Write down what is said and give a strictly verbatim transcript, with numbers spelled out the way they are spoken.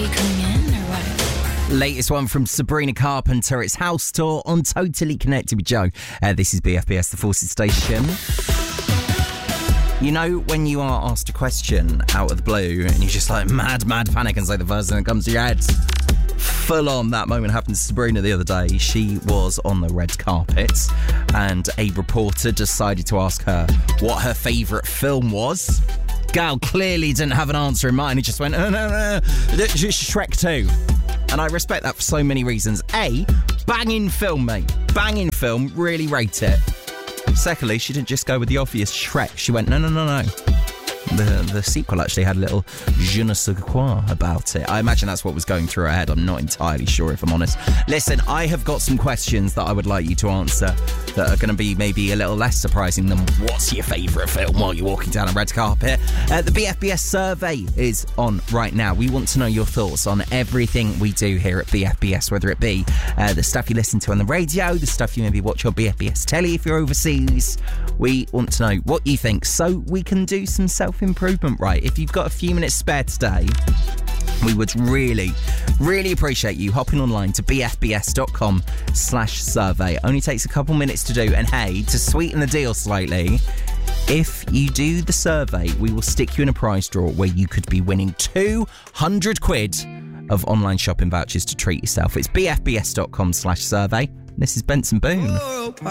you coming in or what? Latest one from Sabrina Carpenter. It's House Tour on Totally Connected with Joe. Uh, this is B F B S, the Forces Station. You know, when you are asked a question out of the blue and you're just like mad, mad panic and say the first thing that comes to your head. Full on, that moment happened to Sabrina the other day. She was on the red carpet and a reporter decided to ask her what her favourite film was. Gal clearly didn't have an answer in mind. He just went, oh, no, no, Shrek two. And I respect that for so many reasons. A, banging film, mate. Banging film, really rate it. Secondly, she didn't just go with the obvious Shrek. She went, no, no, no, no. The the sequel actually had a little je ne sais quoi about it. I imagine that's what was going through her head. I'm not entirely sure, if I'm honest. Listen, I have got some questions that I would like you to answer that are going to be maybe a little less surprising than what's your favourite film while you're walking down a red carpet. Uh, the B F B S survey is on right now. We want to know your thoughts on everything we do here at B F B S, whether it be uh, the stuff you listen to on the radio, the stuff you maybe watch on B F B S telly if you're overseas. We want to know what you think so we can do some self-improvement, right? If you've got a few minutes spare today, we would really, really appreciate you hopping online to bfbs.com slash survey. Only takes a couple minutes to do. And hey, to sweeten the deal slightly, if you do the survey, we will stick you in a prize draw where you could be winning two hundred quid of online shopping vouchers to treat yourself. It's bfbs.com slash survey. This is Benson Boone.